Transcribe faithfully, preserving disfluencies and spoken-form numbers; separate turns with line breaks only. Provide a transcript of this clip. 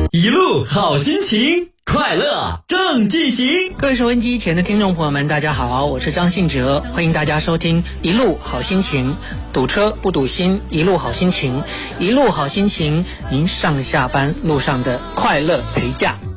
一路好心情，快乐正进行。
各位收音机前的听众朋友们，大家好，我是张信哲，欢迎大家收听一路好心情。堵车不堵心，一路好心情，一路好心情，您上下班路上的快乐陪驾。